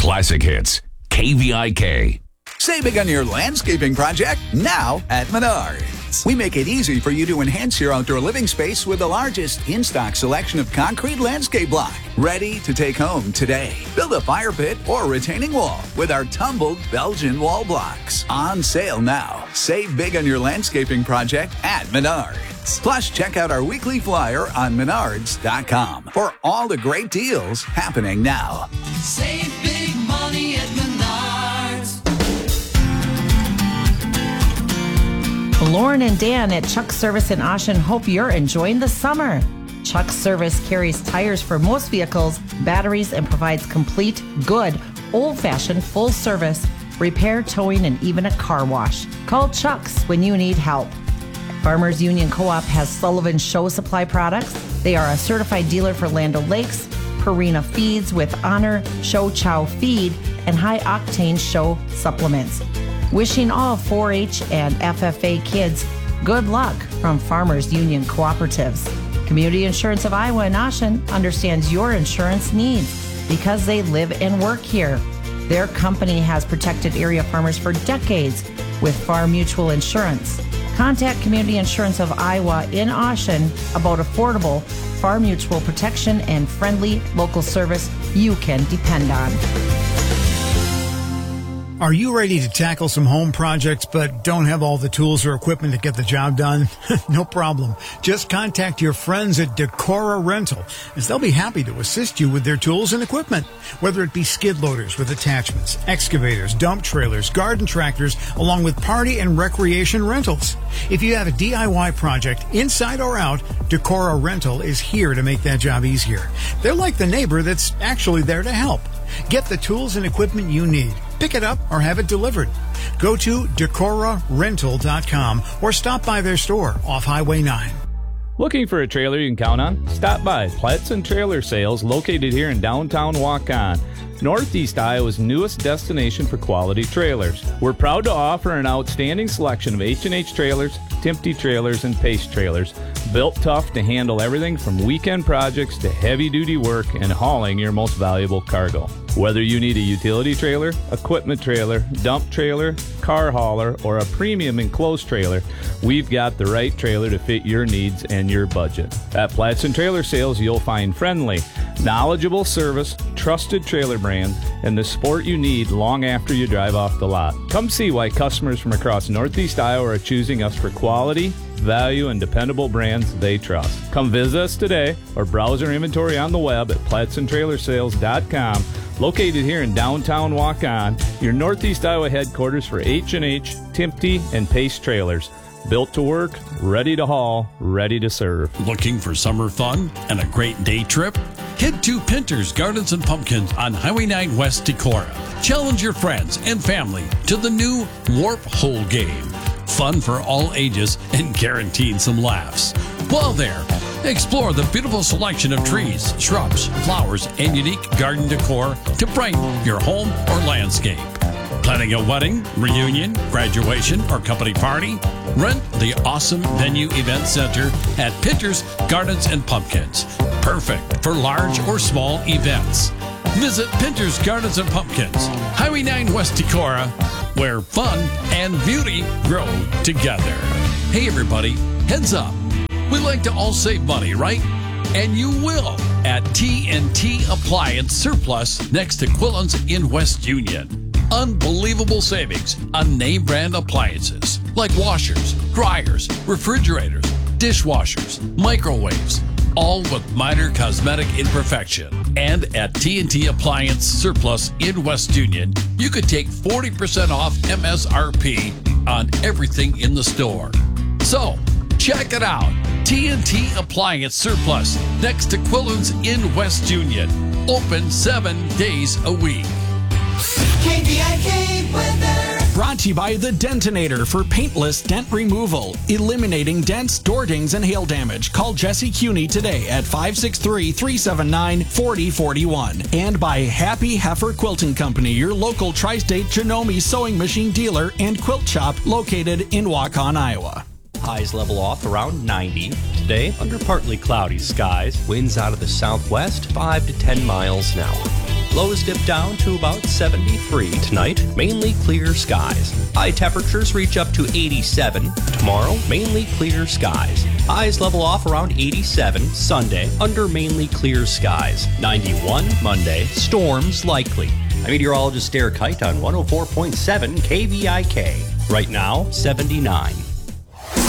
Classic Hits, KVIK. Save big on your landscaping project now at Menards. We make it easy for you to enhance your outdoor living space with the largest in-stock selection of concrete landscape block. Ready to take home today. Build a fire pit or retaining wall with our tumbled Belgian wall blocks. On sale now. Save big on your landscaping project at Menards. Plus, check out our weekly flyer on Menards.com for all the great deals happening now. Save big money at Menards. Lauren and Dan at Chuck Service in Ashen hope you're enjoying the summer. Chuck Service carries tires for most vehicles, batteries, and provides complete, good, old-fashioned full service, repair, towing, and even a car wash. Call Chuck's when you need help. Farmers Union Co-op has Sullivan Show Supply products. They are a certified dealer for Land O'Lakes, Purina Feeds with Honor, Show Chow Feed, and High Octane Show Supplements. Wishing all 4-H and FFA kids good luck from Farmers Union Cooperatives. Community Insurance of Iowa and Ashen understands your insurance needs because they live and work here. Their company has protected area farmers for decades with Farm Mutual Insurance. Contact Community Insurance of Iowa in Ashen about affordable Farm Mutual protection and friendly local service you can depend on. Are you ready to tackle some home projects but don't have all the tools or equipment to get the job done? No problem. Just contact your friends at Decora Rental, as they'll be happy to assist you with their tools and equipment. Whether it be skid loaders with attachments, excavators, dump trailers, garden tractors, along with party and recreation rentals. If you have a DIY project, inside or out, Decora Rental is here to make that job easier. They're like the neighbor that's actually there to help. Get the tools and equipment you need. Pick it up or have it delivered. Go to DecoraRental.com or stop by their store off Highway 9. Looking for a trailer you can count on? Stop by Pletson Trailer Sales, located here in downtown Waukon, Northeast Iowa's newest destination for quality trailers. We're proud to offer an outstanding selection of H&H trailers, Timpte trailers, and Pace trailers, built tough to handle everything from weekend projects to heavy-duty work and hauling your most valuable cargo. Whether you need a utility trailer, equipment trailer, dump trailer, car hauler, or a premium enclosed trailer, we've got the right trailer to fit your needs and your budget. At Pletson Trailer Sales, you'll find friendly, knowledgeable service, trusted trailer brands, and the support you need long after you drive off the lot. Come see why customers from across Northeast Iowa are choosing us for quality, value, and dependable brands they trust. Come visit us today or browse our inventory on the web at PletsonTrailerSales.com. Located here in downtown Waukon, your Northeast Iowa headquarters for H&H, Timpte, and Pace trailers. Built to work, ready to haul, ready to serve. Looking for summer fun and a great day trip? Head to Pinter's Gardens and Pumpkins on Highway 9 West Decorah. Challenge your friends and family to the new Warp Hole game. Fun for all ages and guaranteed some laughs. While there, explore the beautiful selection of trees, shrubs, flowers, and unique garden decor to brighten your home or landscape. Planning a wedding, reunion, graduation, or company party? Rent the awesome Venue Event Center at Pinter's Gardens and Pumpkins. Perfect for large or small events. Visit Pinter's Gardens and Pumpkins, Highway 9 West Decorah, where fun and beauty grow together. Hey everybody, heads up. We like to all save money, right? And you will at T&T Appliance Surplus next to Quillen's in West Union. Unbelievable savings on name brand appliances like washers, dryers, refrigerators, dishwashers, microwaves, all with minor cosmetic imperfection. And at T&T Appliance Surplus in West Union, you could take 40% off MSRP on everything in the store. So, check it out. T&T Appliance Surplus next to Quillen's in West Union. Open 7 days a week. KVIK weather. Brought to you by the Dentinator for paintless dent removal, eliminating dents, door dings, and hail damage. Call Jesse Cuney today at 563-379-4041. And by Happy Heifer Quilting Company, your local tri-state Janome sewing machine dealer and quilt shop located in Waukon, Iowa. Highs level off around 90. Today, under partly cloudy skies. Winds out of the southwest, 5 to 10 miles an hour. Lows dip down to about 73 tonight. Mainly clear skies. High temperatures reach up to 87. Tomorrow, mainly clear skies. Highs level off around 87 Sunday under mainly clear skies. 91 Monday. Storms likely. I'm meteorologist Derek Height on 104.7 KVIK. Right now, 79.